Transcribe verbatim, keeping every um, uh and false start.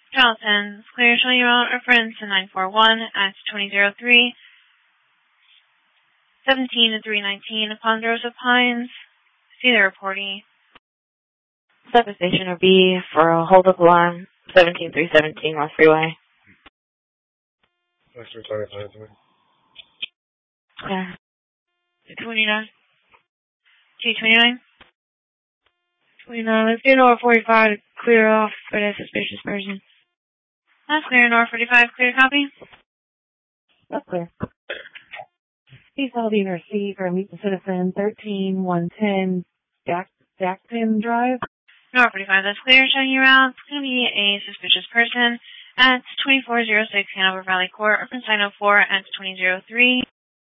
Charlton, clear showing you out reference to nine four one at twenty oh three, seventeen to three nineteen, Ponderosa Pines. See the reportee. Second station or B for a hold-up alarm, seventeen three seventeen North Freeway. Thanks for talking to me. Yeah. twenty-nine. G twenty-nine. twenty-nine, let's do an over forty-five to clear off for that suspicious person. That's clear, N O R forty-five, clear copy. That's clear. Please hold either C for Meet the Citizen, thirteen one ten Jackson Drive. N O R forty-five, that's clear, showing you around. It's going to be a suspicious person at twenty-four oh six Hanover Valley Court, reference nine oh four at twenty oh three.